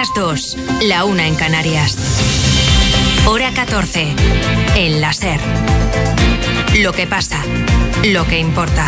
las 2, la 1 en Canarias. Hora 14, en la SER. Lo que pasa, lo que importa.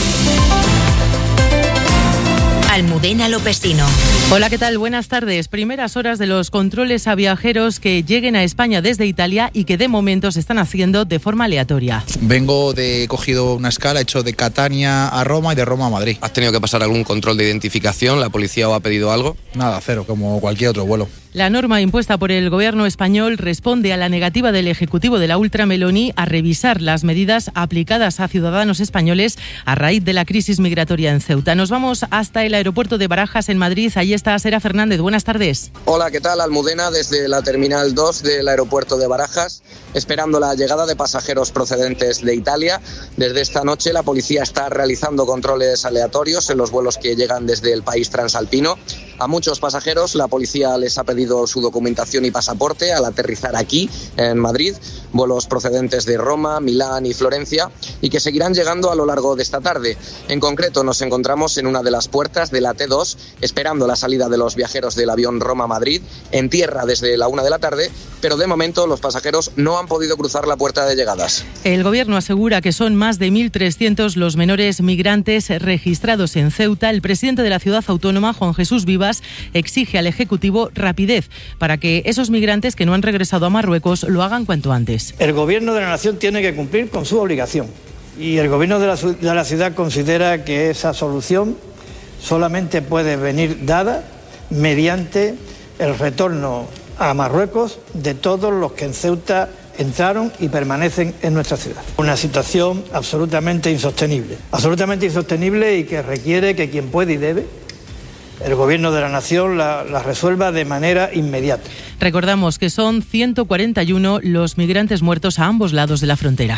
Almudena Lopesino. Hola, ¿qué tal? Buenas tardes. Primeras horas de los controles a viajeros que lleguen a España desde Italia y que de momento se están haciendo de forma aleatoria. He cogido una escala, he hecho de Catania a Roma y de Roma a Madrid. ¿Has tenido que pasar algún control de identificación? ¿La policía os ha pedido algo? Nada, cero, como cualquier otro vuelo. La norma impuesta por el gobierno español responde a la negativa del Ejecutivo de la Ultra Meloni a revisar las medidas aplicadas a ciudadanos españoles a raíz de la crisis migratoria en Ceuta. Nos vamos hasta el aeropuerto de Barajas, en Madrid. Allí está Sera Fernández. Buenas tardes. Hola, ¿qué tal? Almudena, desde la Terminal 2 del aeropuerto de Barajas, esperando la llegada de pasajeros procedentes de Italia. Desde esta noche la policía está realizando controles aleatorios en los vuelos que llegan desde el país transalpino. A muchos pasajeros la policía les ha pedido su documentación y pasaporte al aterrizar aquí, en Madrid, vuelos procedentes de Roma, Milán y Florencia, y que seguirán llegando a lo largo de esta tarde. En concreto, nos encontramos en una de las puertas de la T2, esperando la salida de los viajeros del avión Roma-Madrid, en tierra desde la 1 de la tarde, pero de momento los pasajeros no han podido cruzar la puerta de llegadas. El gobierno asegura que son más de 1.300 los menores migrantes registrados en Ceuta. El presidente de la ciudad autónoma, Juan Jesús Vivas, exige al Ejecutivo rapidez para que esos migrantes que no han regresado a Marruecos lo hagan cuanto antes. El gobierno de la nación tiene que cumplir con su obligación y el gobierno de la ciudad considera que esa solución solamente puede venir dada mediante el retorno a Marruecos de todos los que en Ceuta entraron y permanecen en nuestra ciudad. Una situación absolutamente insostenible y que requiere que quien puede y debe, el gobierno de la nación la resuelva de manera inmediata. Recordamos que son 141 los migrantes muertos a ambos lados de la frontera.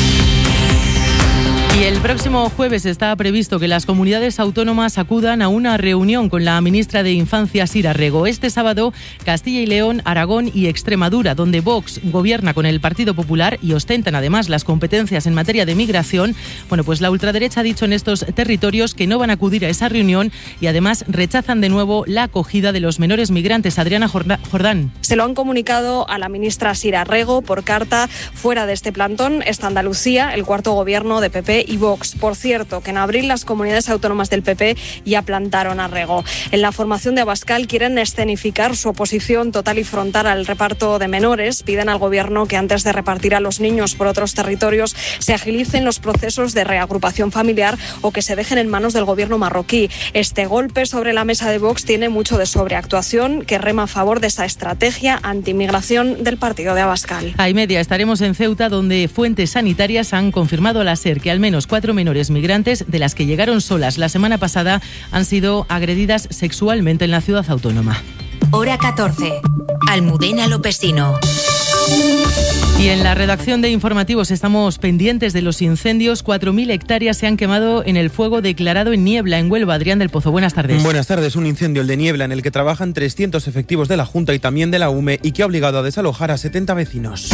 Y el próximo jueves está previsto que las comunidades autónomas acudan a una reunión con la ministra de Infancia, Sira Rego. Este sábado, Castilla y León, Aragón y Extremadura, donde Vox gobierna con el Partido Popular y ostentan además las competencias en materia de migración. Bueno, pues la ultraderecha ha dicho en estos territorios que no van a acudir a esa reunión y además rechazan de nuevo la acogida de los menores migrantes. Adriana Jordán. Se lo han comunicado a la ministra Sira Rego por carta. Fuera de este plantón está Andalucía, el cuarto gobierno de PP y Vox. Por cierto, que en abril las comunidades autónomas del PP ya plantaron a Rego. En la formación de Abascal quieren escenificar su oposición total y frontal al reparto de menores. Piden al gobierno que antes de repartir a los niños por otros territorios se agilicen los procesos de reagrupación familiar o que se dejen en manos del gobierno marroquí. Este golpe sobre la mesa de Vox tiene mucho de sobreactuación, que rema a favor de esa estrategia antimigración del partido de Abascal. A y media estaremos en Ceuta, donde fuentes sanitarias han confirmado a la SER que al menos 4 menores migrantes, de las que llegaron solas la semana pasada, han sido agredidas sexualmente en la ciudad autónoma. Hora 14. Almudena Lopesino. Y en la redacción de informativos estamos pendientes de los incendios. 4.000 hectáreas se han quemado en el fuego declarado en Niebla, en Huelva. Adrián del Pozo, buenas tardes. Buenas tardes. Un incendio, el de Niebla, en el que trabajan 300 efectivos de la Junta y también de la UME y que ha obligado a desalojar a 70 vecinos.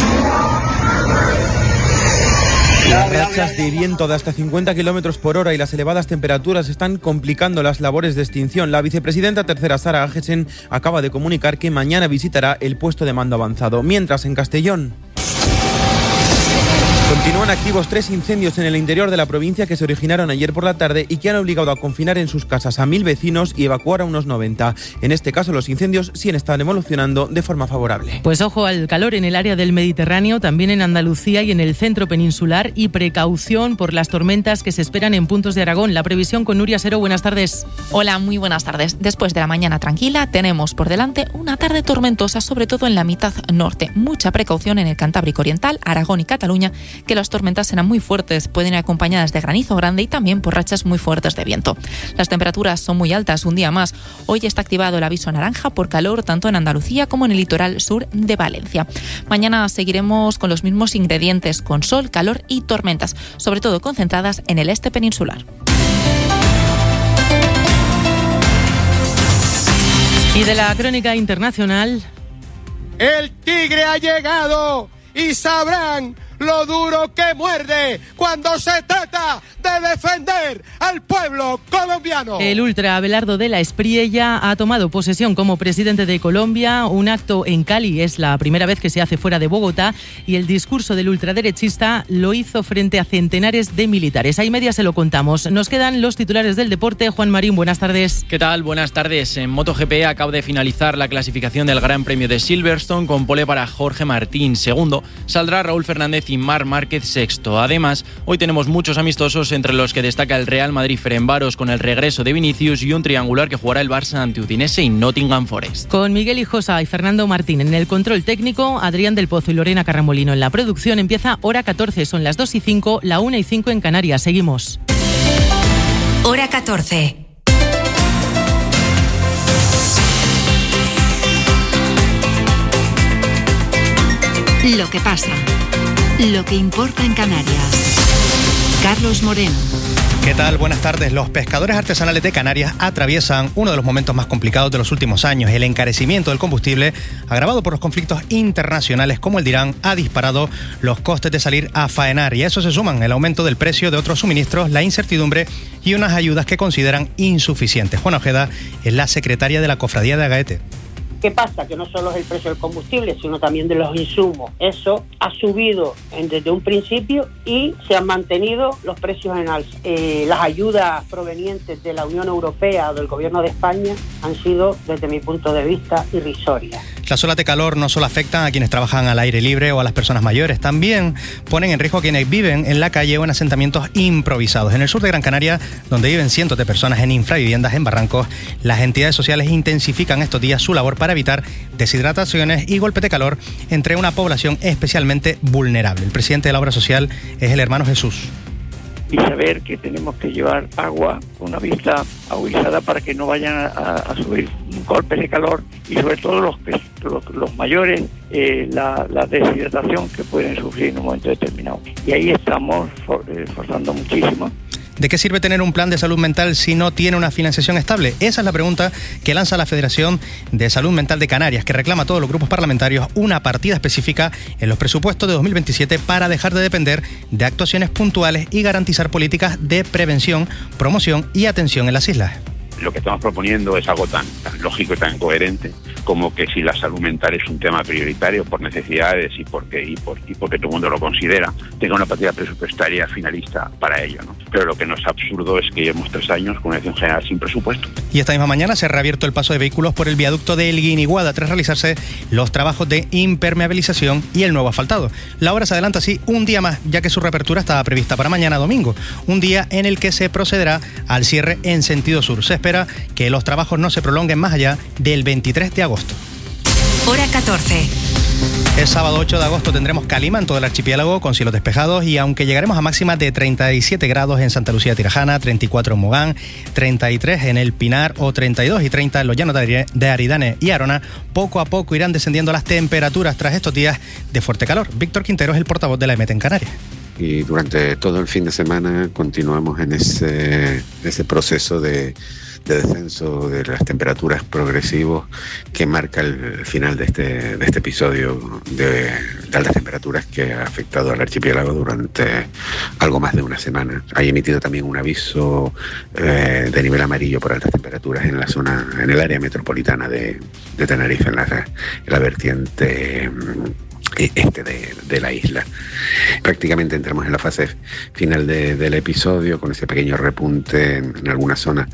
Las rachas de viento de hasta 50 kilómetros por hora y las elevadas temperaturas están complicando las labores de extinción. La vicepresidenta tercera, Sara Agesen, acaba de comunicar que mañana visitará el puesto de mando avanzado. Mientras, en Castellón continúan activos 3 incendios en el interior de la provincia que se originaron ayer por la tarde y que han obligado a confinar en sus casas a 1.000 vecinos y evacuar a unos 90. En este caso, los incendios sí están evolucionando de forma favorable. Pues ojo al calor en el área del Mediterráneo, también en Andalucía y en el centro peninsular, y precaución por las tormentas que se esperan en puntos de Aragón. La previsión con Nuria Sero. Buenas tardes. Hola, muy buenas tardes. Después de la mañana tranquila, tenemos por delante una tarde tormentosa, sobre todo en la mitad norte. Mucha precaución en el Cantábrico Oriental, Aragón y Cataluña, que las tormentas serán muy fuertes, pueden ir acompañadas de granizo grande y también por rachas muy fuertes de viento. Las temperaturas son muy altas un día más. Hoy está activado el aviso naranja por calor tanto en Andalucía como en el litoral sur de Valencia. Mañana seguiremos con los mismos ingredientes, con sol, calor y tormentas, sobre todo concentradas en el este peninsular. Y de la crónica internacional. El tigre ha llegado y sabrán lo duro que muerde cuando se trata de defender al pueblo colombiano. El ultra Abelardo de la Espriella ha tomado posesión como presidente de Colombia. Un acto en Cali es la primera vez que se hace fuera de Bogotá y el discurso del ultraderechista lo hizo frente a centenares de militares. A y media se lo contamos. Nos quedan los titulares del deporte. Juan Marín, buenas tardes. ¿Qué tal? Buenas tardes. En MotoGP acaba de finalizar la clasificación del Gran Premio de Silverstone con pole para Jorge Martín. Segundo, saldrá Raúl Fernández y Marc Márquez sexto. Además, hoy tenemos muchos amistosos, entre los que destaca el Real Madrid-Ferencváros con el regreso de Vinicius y un triangular que jugará el Barça ante Udinese y Nottingham Forest. Con Miguel Hijosa y Fernando Martín en el control técnico, Adrián del Pozo y Lorena Carramolino en la producción. Empieza Hora 14, son las 2:05, la 1:05 en Canarias. Seguimos. Hora 14. Lo que pasa, lo que importa en Canarias. Carlos Moreno. ¿Qué tal? Buenas tardes. Los pescadores artesanales de Canarias atraviesan uno de los momentos más complicados de los últimos años. El encarecimiento del combustible, agravado por los conflictos internacionales como el de Irán, ha disparado los costes de salir a faenar. Y a eso se suman el aumento del precio de otros suministros, la incertidumbre y unas ayudas que consideran insuficientes. Juana Ojeda es la secretaria de la Cofradía de Agaete. ¿Qué pasa? Que no solo es el precio del combustible, sino también de los insumos. Eso ha subido desde un principio y se han mantenido los precios en alza. Las ayudas provenientes de la Unión Europea o del Gobierno de España han sido, desde mi punto de vista, irrisorias. Las olas de calor no solo afectan a quienes trabajan al aire libre o a las personas mayores, también ponen en riesgo a quienes viven en la calle o en asentamientos improvisados. En el sur de Gran Canaria, donde viven cientos de personas en infraviviendas en barrancos, las entidades sociales intensifican estos días su labor para evitar deshidrataciones y golpes de calor entre una población especialmente vulnerable. El presidente de la obra social es el Hermano Jesús. Y saber que tenemos que llevar agua con una vista agudizada para que no vayan a subir golpes de calor y sobre todo los mayores, la deshidratación que pueden sufrir en un momento determinado. Y ahí estamos forzando muchísimo. ¿De qué sirve tener un plan de salud mental si no tiene una financiación estable? Esa es la pregunta que lanza la Federación de Salud Mental de Canarias, que reclama a todos los grupos parlamentarios una partida específica en los presupuestos de 2027 para dejar de depender de actuaciones puntuales y garantizar políticas de prevención, promoción y atención en las islas. Lo que estamos proponiendo es algo tan lógico y tan coherente como que si la salud mental es un tema prioritario por necesidades y porque todo el mundo lo considera, tenga una partida presupuestaria finalista para ello, ¿no? Pero lo que no es absurdo es que llevamos 3 años con una dirección general sin presupuesto. Y esta misma mañana se ha reabierto el paso de vehículos por el viaducto de El Guiniguada tras realizarse los trabajos de impermeabilización y el nuevo asfaltado. La obra se adelanta así un día más, ya que su reapertura estaba prevista para mañana domingo, un día en el que se procederá al cierre en sentido sur. Se espera que los trabajos no se prolonguen más allá del 23 de agosto. Hora 14. El sábado 8 de agosto tendremos calima en todo el archipiélago con cielos despejados y aunque llegaremos a máximas de 37 grados en Santa Lucía Tirajana, 34 en Mogán, 33 en El Pinar o 32 y 30 en los llanos de Aridane y Arona, poco a poco irán descendiendo las temperaturas tras estos días de fuerte calor. Víctor Quintero es el portavoz de la EMET en Canarias. Y durante todo el fin de semana continuamos en ese proceso de descenso de las temperaturas progresivos que marca el final de este episodio de altas temperaturas que ha afectado al archipiélago durante algo más de una semana. Ha emitido también un aviso de nivel amarillo por altas temperaturas en el área metropolitana de Tenerife, en la vertiente este de la isla. Prácticamente entramos en la fase final del episodio con ese pequeño repunte en algunas zonas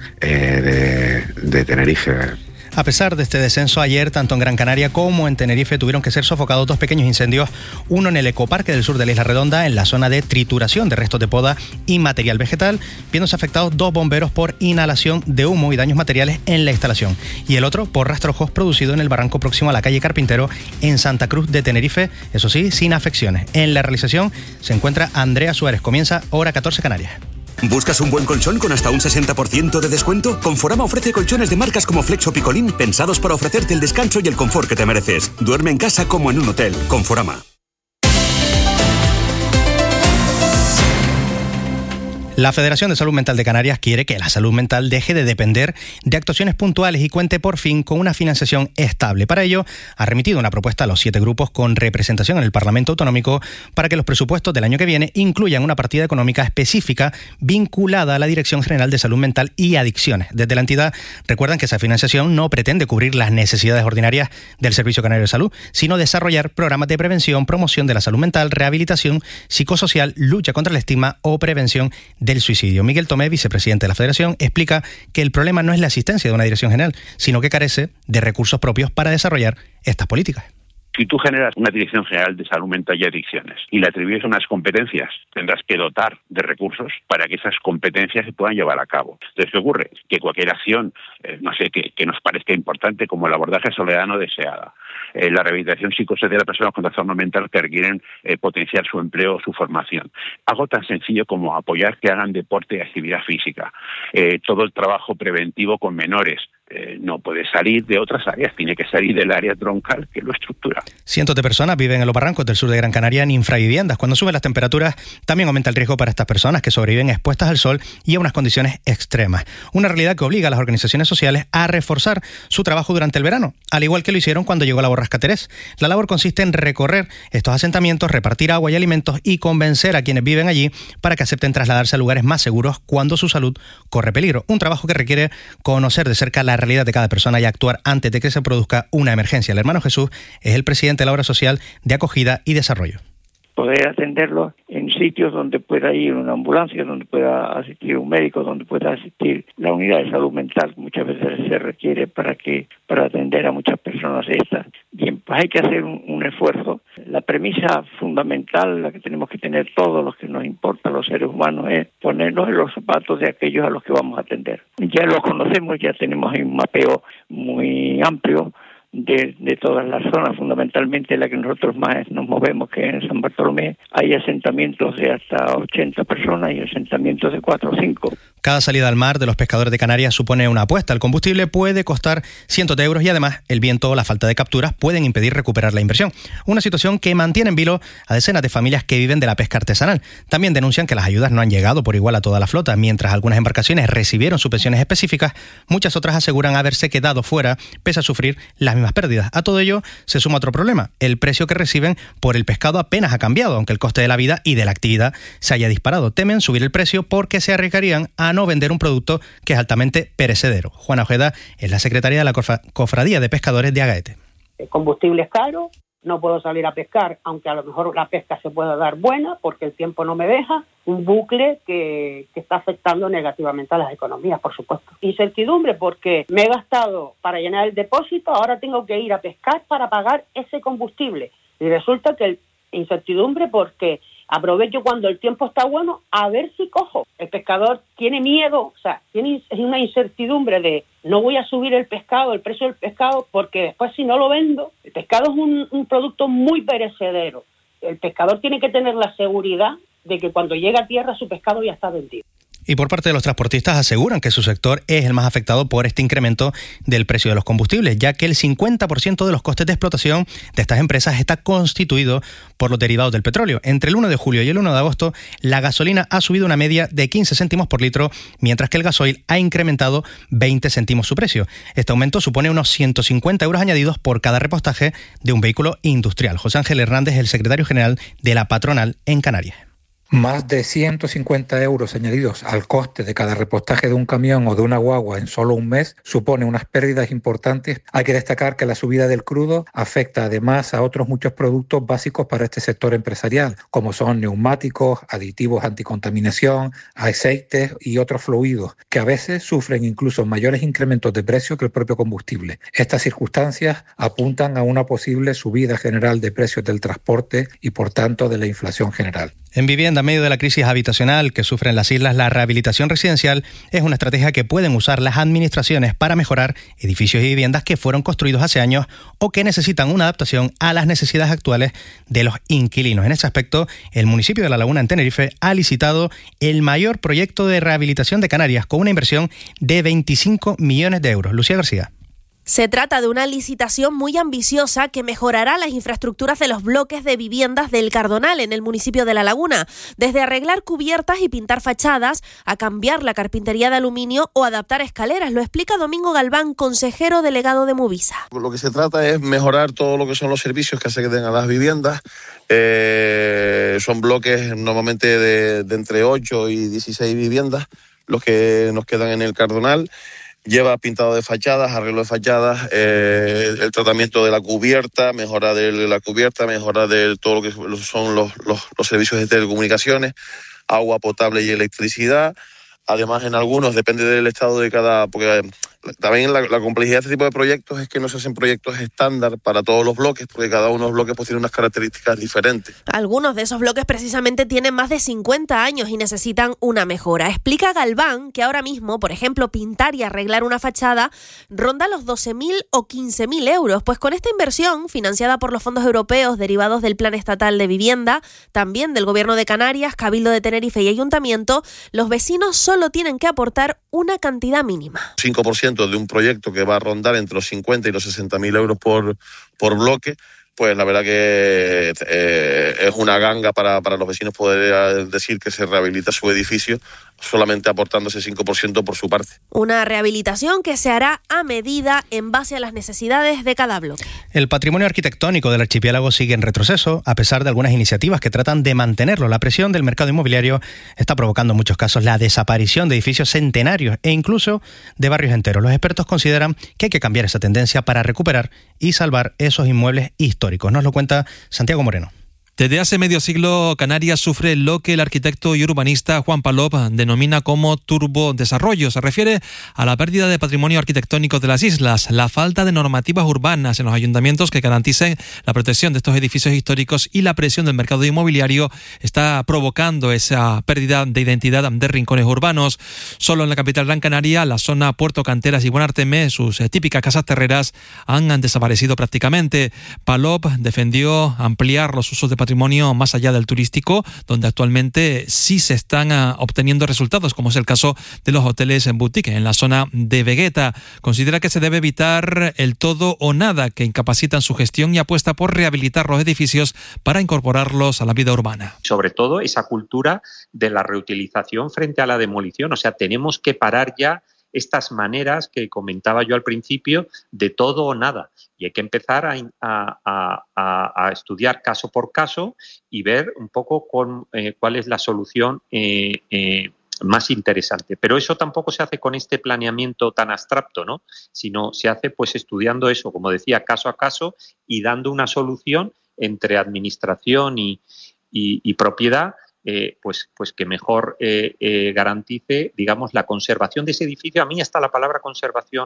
de Tenerife. A pesar de este descenso, ayer tanto en Gran Canaria como en Tenerife tuvieron que ser sofocados 2 pequeños incendios, uno en el ecoparque del sur de la Isla Redonda, en la zona de trituración de restos de poda y material vegetal, viéndose afectados 2 bomberos por inhalación de humo y daños materiales en la instalación, y el otro por rastrojos producidos en el barranco próximo a la calle Carpintero en Santa Cruz de Tenerife, eso sí, sin afecciones. En la realización se encuentra Andrea Suárez. Comienza Hora 14 Canarias. ¿Buscas un buen colchón con hasta un 60% de descuento? Conforama ofrece colchones de marcas como Flex o Picolín, pensados para ofrecerte el descanso y el confort que te mereces. Duerme en casa como en un hotel. Conforama. La Federación de Salud Mental de Canarias quiere que la salud mental deje de depender de actuaciones puntuales y cuente por fin con una financiación estable. Para ello, ha remitido una propuesta a los 7 grupos con representación en el Parlamento Autonómico para que los presupuestos del año que viene incluyan una partida económica específica vinculada a la Dirección General de Salud Mental y Adicciones. Desde la entidad recuerdan que esa financiación no pretende cubrir las necesidades ordinarias del Servicio Canario de Salud, sino desarrollar programas de prevención, promoción de la salud mental, rehabilitación psicosocial, lucha contra el estigma o prevención del suicidio. Miguel Tomé, vicepresidente de la Federación, explica que el problema no es la existencia de una dirección general, sino que carece de recursos propios para desarrollar estas políticas. Si tú generas una Dirección General de Salud Mental y Adicciones y le atribuyes unas competencias, tendrás que dotar de recursos para que esas competencias se puedan llevar a cabo. Entonces, ¿qué ocurre? Que cualquier acción, que nos parezca importante, como el abordaje soledad no deseada, la rehabilitación psicosocial de personas con trastorno mental que requieren potenciar su empleo o su formación. Algo tan sencillo como apoyar que hagan deporte y actividad física. Todo el trabajo preventivo con menores. No puede salir de otras áreas, tiene que salir del área troncal que lo estructura. Cientos de personas viven en los barrancos del sur de Gran Canaria en infraviviendas. Cuando suben las temperaturas, también aumenta el riesgo para estas personas que sobreviven expuestas al sol y a unas condiciones extremas. Una realidad que obliga a las organizaciones sociales a reforzar su trabajo durante el verano, al igual que lo hicieron cuando llegó la borrasca Terés. La labor consiste en recorrer estos asentamientos, repartir agua y alimentos y convencer a quienes viven allí para que acepten trasladarse a lugares más seguros cuando su salud corre peligro. Un trabajo que requiere conocer de cerca la realidad de cada persona y actuar antes de que se produzca una emergencia. El hermano Jesús es el presidente de la obra social de acogida y desarrollo. Poder atenderlos en sitios donde pueda ir una ambulancia, donde pueda asistir un médico, donde pueda asistir la unidad de salud mental, muchas veces se requiere para atender a muchas personas estas. Bien, pues hay que hacer un esfuerzo. La premisa fundamental, la que tenemos que tener todos los que nos importan los seres humanos, es ponernos en los zapatos de aquellos a los que vamos a atender. Ya los conocemos, ya tenemos un mapeo muy amplio de todas las zonas, fundamentalmente la que nosotros más nos movemos, que en San Bartolomé hay asentamientos de hasta 80 personas y asentamientos de 4 o 5. Cada salida al mar de los pescadores de Canarias supone una apuesta. El combustible puede costar cientos de euros y además el viento o la falta de capturas pueden impedir recuperar la inversión. Una situación que mantiene en vilo a decenas de familias que viven de la pesca artesanal. También denuncian que las ayudas no han llegado por igual a toda la flota. Mientras algunas embarcaciones recibieron subvenciones específicas, muchas otras aseguran haberse quedado fuera pese a sufrir las mismas pérdidas. A todo ello se suma otro problema. El precio que reciben por el pescado apenas ha cambiado, aunque el coste de la vida y de la actividad se haya disparado. Temen subir el precio porque se arriesgarían a no vender un producto que es altamente perecedero. Juana Ojeda es la secretaria de la Cofradía de Pescadores de Agaete. El combustible es caro, no puedo salir a pescar, aunque a lo mejor la pesca se pueda dar buena porque el tiempo no me deja. Un bucle que está afectando negativamente a las economías, por supuesto. Incertidumbre porque me he gastado para llenar el depósito, ahora tengo que ir a pescar para pagar ese combustible. Y resulta que incertidumbre porque aprovecho cuando el tiempo está bueno a ver si cojo. El pescador tiene miedo, o sea, es una incertidumbre de no voy a subir el pescado, el precio del pescado, porque después si no lo vendo, el pescado es un producto muy perecedero. El pescador tiene que tener la seguridad de que cuando llega a tierra su pescado ya está vendido. Y por parte de los transportistas aseguran que su sector es el más afectado por este incremento del precio de los combustibles, ya que el 50% de los costes de explotación de estas empresas está constituido por los derivados del petróleo. Entre el 1 de julio y el 1 de agosto, la gasolina ha subido una media de 15 céntimos por litro, mientras que el gasoil ha incrementado 20 céntimos su precio. Este aumento supone unos 150 euros añadidos por cada repostaje de un vehículo industrial. José Ángel Hernández es el secretario general de la patronal en Canarias. Más de 150 euros añadidos al coste de cada repostaje de un camión o de una guagua en solo un mes supone unas pérdidas importantes. Hay que destacar que la subida del crudo afecta además a otros muchos productos básicos para este sector empresarial, como son neumáticos, aditivos anticontaminación, aceites y otros fluidos, que a veces sufren incluso mayores incrementos de precio que el propio combustible. Estas circunstancias apuntan a una posible subida general de precios del transporte y por tanto de la inflación general. En vivienda, en medio de la crisis habitacional que sufren las islas, la rehabilitación residencial es una estrategia que pueden usar las administraciones para mejorar edificios y viviendas que fueron construidos hace años o que necesitan una adaptación a las necesidades actuales de los inquilinos. En este aspecto, el municipio de La Laguna, en Tenerife, ha licitado el mayor proyecto de rehabilitación de Canarias con una inversión de 25 millones de euros. Lucía García. Se trata de una licitación muy ambiciosa que mejorará las infraestructuras de los bloques de viviendas del Cardonal en el municipio de La Laguna, desde arreglar cubiertas y pintar fachadas a cambiar la carpintería de aluminio o adaptar escaleras. Lo explica Domingo Galván, consejero delegado de Movisa. Lo que se trata es mejorar todo lo que son los servicios que acceden a las viviendas. Son bloques normalmente de entre 8 y 16 viviendas los que nos quedan en el Cardonal. Lleva pintado de fachadas, arreglo de fachadas, el tratamiento de la cubierta, mejora de la cubierta, mejora de todo lo que son los servicios de telecomunicaciones, agua potable y electricidad. Además, en algunos, depende del estado de cada... Porque también la complejidad de este tipo de proyectos es que no se hacen proyectos estándar para todos los bloques, porque cada uno de los bloques pues, tiene unas características diferentes. Algunos de esos bloques precisamente tienen más de 50 años y necesitan una mejora. Explica Galván que ahora mismo, por ejemplo, pintar y arreglar una fachada ronda los 12.000 o 15.000 euros. Pues con esta inversión, financiada por los fondos europeos derivados del Plan Estatal de Vivienda, también del Gobierno de Canarias, Cabildo de Tenerife y Ayuntamiento, los vecinos solo tienen que aportar una cantidad mínima. 5% de un proyecto que va a rondar entre los 50 y los 60.000 euros por bloque, pues la verdad que es una ganga para los vecinos poder decir que se rehabilita su edificio solamente aportando ese 5% por su parte. Una rehabilitación que se hará a medida en base a las necesidades de cada bloque. El patrimonio arquitectónico del archipiélago sigue en retroceso, a pesar de algunas iniciativas que tratan de mantenerlo. La presión del mercado inmobiliario está provocando en muchos casos la desaparición de edificios centenarios e incluso de barrios enteros. Los expertos consideran que hay que cambiar esa tendencia para recuperar y salvar esos inmuebles históricos. Nos lo cuenta Santiago Moreno. Desde hace medio siglo, Canarias sufre lo que el arquitecto y urbanista Juan Palop denomina como turbodesarrollo. Se refiere a la pérdida de patrimonio arquitectónico de las islas, la falta de normativas urbanas en los ayuntamientos que garanticen la protección de estos edificios históricos y la presión del mercado inmobiliario está provocando esa pérdida de identidad de rincones urbanos. Solo en la capital Gran Canaria, la zona Puerto Canteras y Buenarteme, sus típicas casas terreras han desaparecido prácticamente. Palop defendió ampliar los usos de patrimonio más allá del turístico, donde actualmente sí se están obteniendo resultados, como es el caso de los hoteles en boutique en la zona de Vegueta. Considera que se debe evitar el todo o nada que incapacitan su gestión y apuesta por rehabilitar los edificios para incorporarlos a la vida urbana. Sobre todo esa cultura de la reutilización frente a la demolición. O sea, tenemos que parar ya estas maneras que comentaba yo al principio de todo o nada. Y hay que empezar a estudiar caso por caso y ver un poco cuál es la solución más interesante. Pero eso tampoco se hace con este planeamiento tan abstracto, ¿no? Sino se hace pues estudiando eso, como decía, caso a caso y dando una solución entre administración y propiedad, pues que mejor garantice, digamos, la conservación de ese edificio. A mí hasta la palabra conservación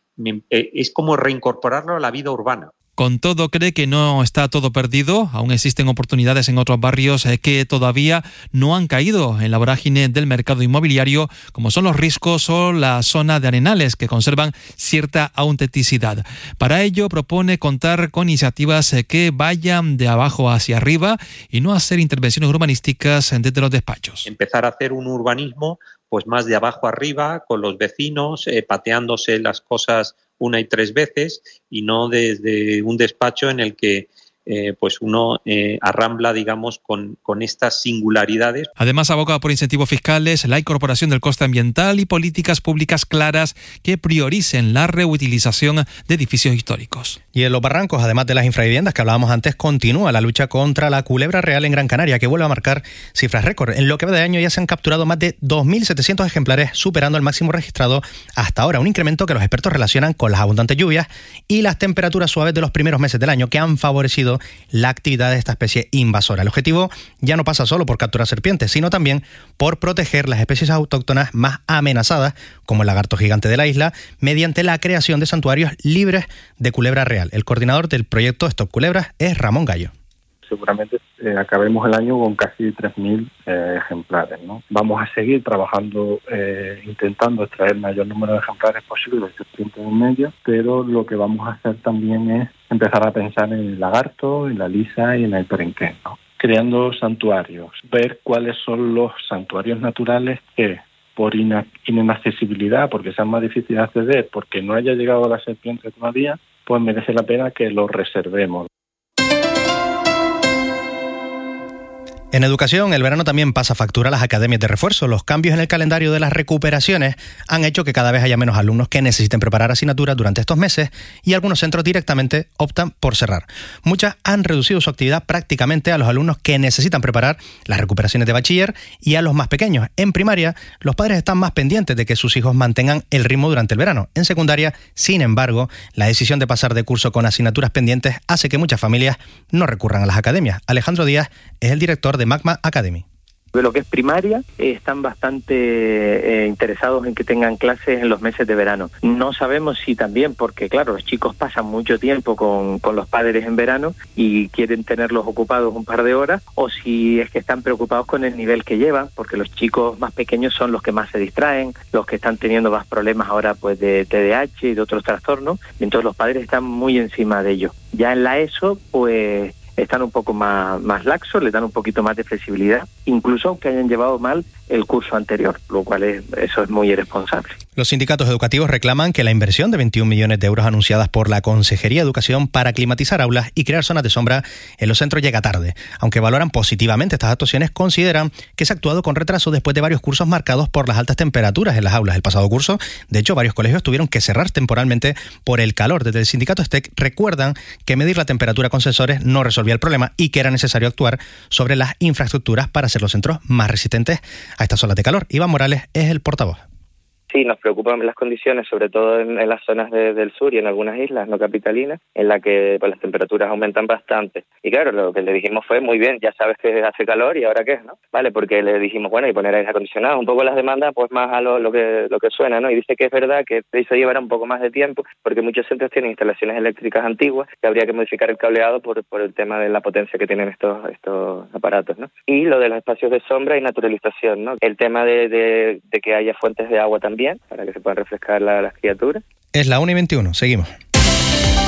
es como reincorporarlo a la vida urbana. Con todo, cree que no está todo perdido. Aún existen oportunidades en otros barrios que todavía no han caído en la vorágine del mercado inmobiliario, como son los Riscos o la zona de Arenales, que conservan cierta autenticidad. Para ello, propone contar con iniciativas que vayan de abajo hacia arriba y no hacer intervenciones urbanísticas desde los despachos. Empezar a hacer un urbanismo pues más de abajo arriba, con los vecinos, pateándose las cosas una y tres veces y no desde un despacho en el que pues uno arrambla, digamos, con estas singularidades. Además, aboga por incentivos fiscales, la incorporación del coste ambiental y políticas públicas claras que prioricen la reutilización de edificios históricos. Y en Los Barrancos, además de las infraviviendas que hablábamos antes, continúa la lucha contra la culebra real en Gran Canaria, que vuelve a marcar cifras récord. En lo que va de año ya se han capturado más de 2.700 ejemplares, superando el máximo registrado hasta ahora, un incremento que los expertos relacionan con las abundantes lluvias y las temperaturas suaves de los primeros meses del año, que han favorecido la actividad de esta especie invasora. El objetivo ya no pasa solo por capturar serpientes, sino también por proteger las especies autóctonas más amenazadas, como el lagarto gigante de la isla, mediante la creación de santuarios libres de culebra real. El coordinador del proyecto Stop Culebras es Ramón Gallo. Seguramente acabemos el año con casi 3.000 ejemplares, ¿no? Vamos a seguir trabajando, intentando extraer el mayor número de ejemplares posible de serpientes en medio, pero lo que vamos a hacer también es empezar a pensar en el lagarto, en la lisa y en el perenquén, ¿no? Creando santuarios, ver cuáles son los santuarios naturales que por inaccesibilidad, porque sea más difícil de acceder, porque no haya llegado la serpiente todavía, pues merece la pena que lo reservemos. En educación, el verano también pasa factura a las academias de refuerzo. Los cambios en el calendario de las recuperaciones han hecho que cada vez haya menos alumnos que necesiten preparar asignaturas durante estos meses y algunos centros directamente optan por cerrar. Muchas han reducido su actividad prácticamente a los alumnos que necesitan preparar las recuperaciones de bachiller y a los más pequeños. En primaria, los padres están más pendientes de que sus hijos mantengan el ritmo durante el verano. En secundaria, sin embargo, la decisión de pasar de curso con asignaturas pendientes hace que muchas familias no recurran a las academias. Alejandro Díaz es el director de Magma Academy. De lo que es primaria, están bastante interesados en que tengan clases en los meses de verano. No sabemos si también, porque claro, los chicos pasan mucho tiempo con los padres en verano y quieren tenerlos ocupados un par de horas, o si es que están preocupados con el nivel que llevan, porque los chicos más pequeños son los que más se distraen, los que están teniendo más problemas ahora pues de TDAH y de otros trastornos, y entonces los padres están muy encima de ellos. Ya en la ESO, pues están un poco más laxos, les dan un poquito más de flexibilidad, incluso aunque hayan llevado mal el curso anterior, lo cual eso es muy irresponsable. Los sindicatos educativos reclaman que la inversión de 21 millones de euros anunciadas por la Consejería de Educación para climatizar aulas y crear zonas de sombra en los centros llega tarde. Aunque valoran positivamente estas actuaciones, consideran que se ha actuado con retraso después de varios cursos marcados por las altas temperaturas en las aulas. El pasado curso, de hecho, varios colegios tuvieron que cerrar temporalmente por el calor. Desde el sindicato STEC recuerdan que medir la temperatura con sensores no resolvía el problema y que era necesario actuar sobre las infraestructuras para hacer los centros más resistentes a estas olas de calor. Iván Morales es el portavoz. Sí, nos preocupan las condiciones, sobre todo en las zonas del sur y en algunas islas no capitalinas, en las que pues, las temperaturas aumentan bastante. Y claro, lo que le dijimos fue, muy bien, ya sabes que hace calor y ahora qué, ¿no? Vale, porque le dijimos, bueno, y poner aire acondicionado, un poco las demandas, pues más a lo que suena, ¿no? Y dice que es verdad que eso llevará un poco más de tiempo, porque muchos centros tienen instalaciones eléctricas antiguas, que habría que modificar el cableado por el tema de la potencia que tienen estos aparatos, ¿no? Y lo de los espacios de sombra y naturalización, ¿no? El tema de que haya fuentes de agua también, para que se puedan refrescar las criaturas. Es la 1:21, seguimos.